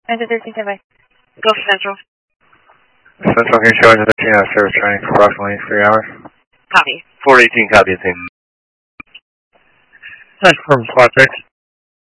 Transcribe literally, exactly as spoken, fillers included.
Enter thirteen standby. Go for Central. Central here showing the thirteen hour service training for approximately three hours. Copy. four eighteen, copy the same. Nice from Squad six.